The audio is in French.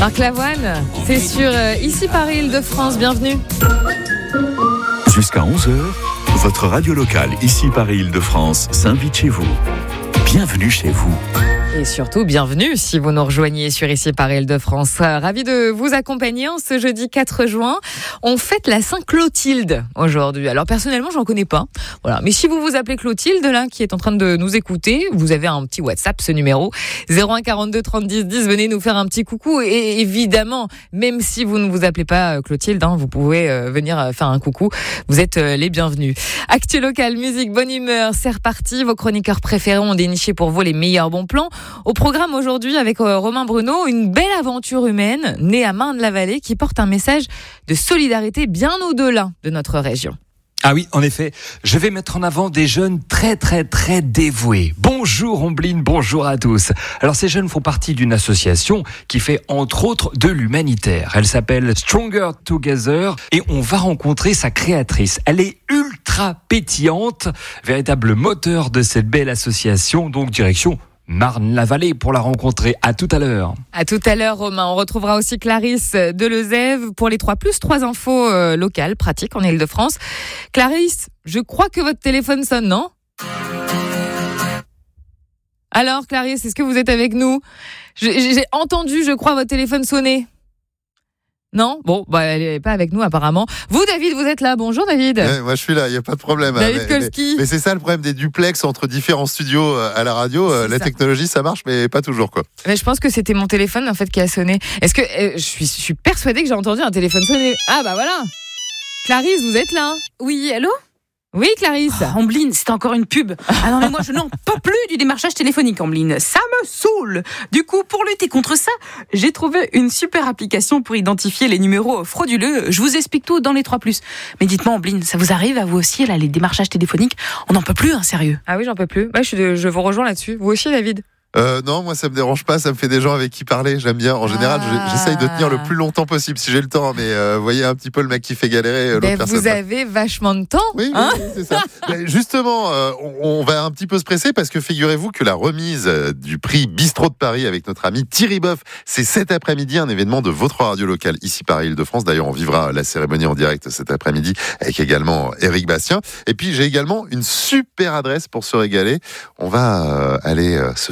Marc Lavoine, c'est sur Ici Paris Île-de-France, bienvenue. Jusqu'à 11h, votre radio locale Ici Paris Île-de-France s'invite chez vous. Bienvenue chez vous. Et surtout, bienvenue si vous nous rejoignez sur Ici Paris Île-de-France. Ravi de vous accompagner en ce jeudi 4 juin. On fête la Saint-Clotilde aujourd'hui. Alors personnellement, j'en connais pas. Voilà. Mais si vous vous appelez Clotilde, là, qui est en train de nous écouter, vous avez un petit WhatsApp, ce numéro 01 42 30 10 10. Venez nous faire un petit coucou. Et évidemment, même si vous ne vous appelez pas Clotilde, vous pouvez venir faire un coucou. Vous êtes les bienvenus. Actu local, musique, bonne humeur, c'est reparti. Vos chroniqueurs préférés ont déniché pour vous les meilleurs bons plans. Au programme aujourd'hui avec Romain Bruno, une belle aventure humaine née à Marne-la-Vallée qui porte un message de solidarité bien au-delà de notre région. Ah oui, en effet, je vais mettre en avant des jeunes très dévoués. Bonjour Ombline, bonjour à tous. Alors ces jeunes font partie d'une association qui fait entre autres de l'humanitaire. Elle s'appelle Stronger Together et on va rencontrer sa créatrice. Elle est ultra pétillante, véritable moteur de cette belle association, donc direction Marne-la-Vallée pour la rencontrer. À tout à l'heure. À tout à l'heure, Romain. On retrouvera aussi Clarisse de Lezève pour les 3+3 infos locales, pratiques en Île-de-France. Clarisse, je crois que votre téléphone sonne, non ? Alors, Clarisse, est-ce que vous êtes avec nous ? J'ai entendu, je crois, votre téléphone sonner. Non ? Bon, elle n'est pas avec nous apparemment. Vous, David, vous êtes là. Bonjour, David. Ouais, moi, je suis là, il n'y a pas de problème. David Kolski. Mais c'est ça le problème des duplex entre différents studios à la radio. La technologie, ça marche, mais pas toujours, quoi. Mais je pense que c'était mon téléphone, en fait, qui a sonné. Est-ce que je suis persuadée que j'ai entendu un téléphone sonner. Ah, bah voilà. Clarisse, vous êtes là ? Oui, allô ? Oui, Clarisse. Ombline, c'est encore une pub. Ah non, mais moi, je n'en peux plus du démarchage téléphonique, Ombline. Ça me saoule. Du coup, pour lutter contre ça, j'ai trouvé une super application pour identifier les numéros frauduleux. Je vous explique tout dans les 3+. Mais dites-moi, Ombline, ça vous arrive à vous aussi, là, les démarchages téléphoniques ? On n'en peut plus, sérieux. Ah oui, j'en peux plus. Je vous rejoins là-dessus. Vous aussi, David ? Non, moi ça me dérange pas, ça me fait des gens avec qui parler, j'aime bien. En général, j'essaye de tenir le plus longtemps possible si j'ai le temps, mais vous voyez un petit peu le mec qui fait galérer l'autre personne. Vous avez vachement de temps. Oui, c'est ça. Justement, on va un petit peu se presser parce que figurez-vous que la remise du prix Bistrot de Paris avec notre ami Thierry Boeuf, c'est cet après-midi, un événement de votre radio locale ici Paris Île-de-France. D'ailleurs, on vivra la cérémonie en direct cet après-midi avec également Éric Bastien. Et puis j'ai également une super adresse pour se régaler. On va aller se